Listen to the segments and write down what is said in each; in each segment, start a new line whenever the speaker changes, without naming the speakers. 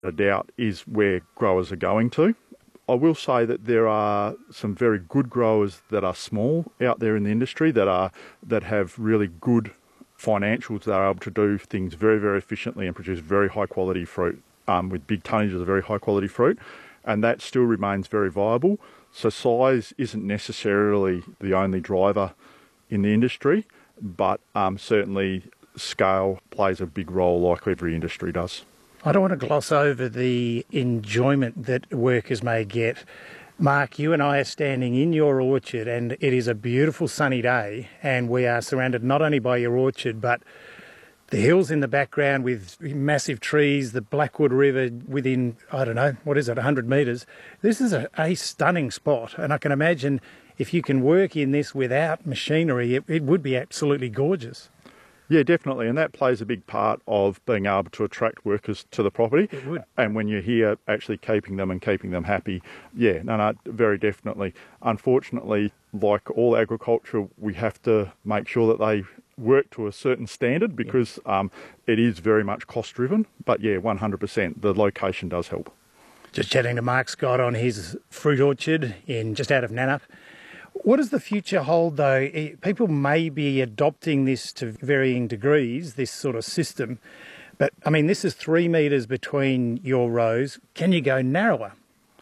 I doubt is where growers are going to. I will say that there are some very good growers that are small out there in the industry that have really good financials that are able to do things very, very efficiently and produce very high quality fruit with big tonnages of very high quality fruit, and that still remains very viable. So size isn't necessarily the only driver in the industry, but certainly scale plays a big role like every industry does.
I don't want to gloss over the enjoyment that workers may get. Mark, you and I are standing in your orchard and it is a beautiful sunny day and we are surrounded not only by your orchard but the hills in the background with massive trees, the Blackwood River within, 100 metres. This is a stunning spot, and I can imagine if you can work in this without machinery, it would be absolutely gorgeous.
Yeah, definitely, and that plays a big part of being able to attract workers to the property.
It would.
And when you're here actually keeping them and keeping them happy, very definitely. Unfortunately, like all agriculture, we have to make sure that they work to a certain standard because it is very much cost driven. But yeah, 100%, the location does help.
Just chatting to Mark Scott on his fruit orchard just out of Nannup. What does the future hold, though? People may be adopting this to varying degrees, this sort of system. But, I mean, this is 3 metres between your rows. Can you go narrower?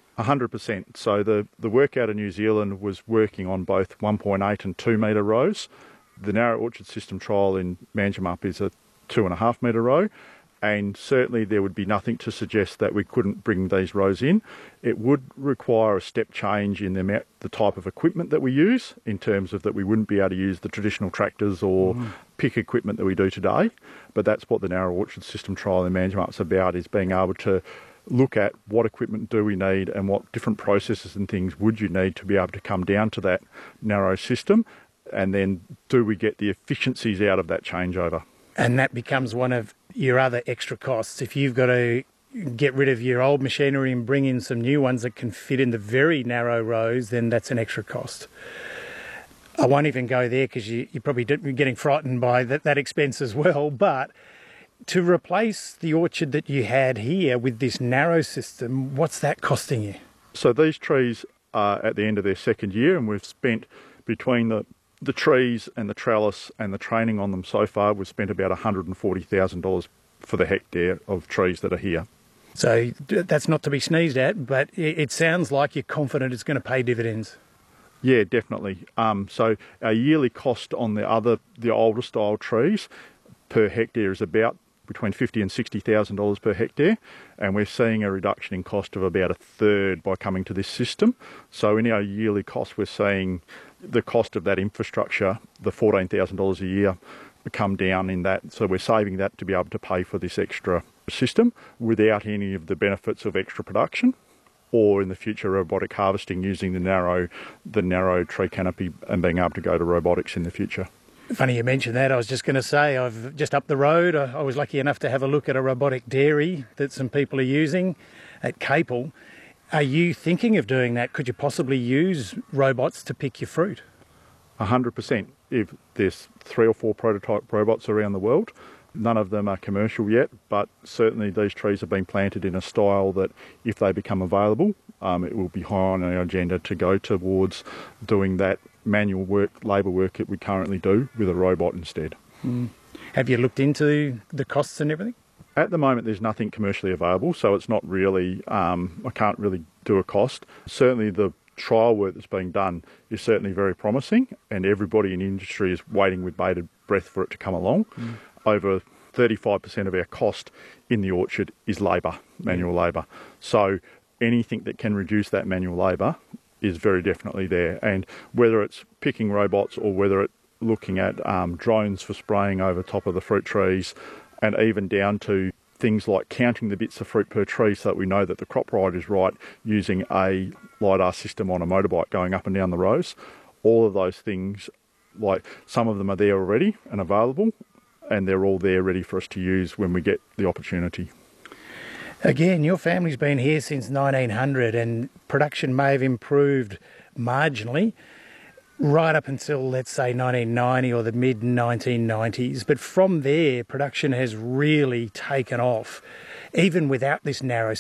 100%. So the work out of New Zealand was working on both 1.8 and 2 metre rows. The narrow orchard system trial in Manjimup is a 2.5 metre row. And certainly there would be nothing to suggest that we couldn't bring these rows in. It would require a step change in the type of equipment that we use, in terms of that we wouldn't be able to use the traditional tractors or pick equipment that we do today. But that's what the narrow orchard system trial in Manjimup's about, is being able to look at what equipment do we need and what different processes and things would you need to be able to come down to that narrow system, and then do we get the efficiencies out of that changeover.
And that becomes one of your other extra costs. If you've got to get rid of your old machinery and bring in some new ones that can fit in the very narrow rows, then that's an extra cost. I won't even go there because you're probably getting frightened by that expense as well. But to replace the orchard that you had here with this narrow system, what's that costing you? So
these trees are at the end of their second year, and we've spent between the trees and the trellis and the training on them so far, we've spent about $140,000 for the hectare of trees that are here.
So that's not to be sneezed at, but it sounds like you're confident it's going to pay dividends.
Yeah, definitely. So our yearly cost on the older style trees per hectare is about between $50,000 and $60,000 per hectare, and we're seeing a reduction in cost of about a third by coming to this system. So in our yearly cost, we're seeing the cost of that infrastructure, the $14,000 a year, come down in that. So we're saving that to be able to pay for this extra system without any of the benefits of extra production, or in the future robotic harvesting using the narrow tree canopy and being able to go to robotics in the future.
Funny you mentioned that. I was just going to say, I've just up the road, I was lucky enough to have a look at a robotic dairy that some people are using at Capel. Are you thinking of doing that? Could you possibly use robots to pick your fruit?
100%. If there's 3 or 4 prototype robots around the world, none of them are commercial yet, but certainly these trees have been planted in a style that if they become available, it will be high on our agenda to go towards doing that manual work, labour work that we currently do with a robot instead.
Have you looked into the costs and everything?
At the moment, there's nothing commercially available, so it's not really, I can't really do a cost. Certainly the trial work that's being done is certainly very promising, and everybody in the industry is waiting with bated breath for it to come along. Over 35% of our cost in the orchard is labour, manual labour. So anything that can reduce that manual labour is very definitely there. And whether it's picking robots or whether it's looking at drones for spraying over top of the fruit trees, and even down to things like counting the bits of fruit per tree so that we know that the crop ride is right, using a LiDAR system on a motorbike going up and down the rows. All of those things, like some of them are there already and available, and they're all there ready for us to use when we get the opportunity.
Again, your family's been here since 1900 and production may have improved marginally right up until, let's say, 1990 or the mid-1990s. But from there, production has really taken off. even without this narrow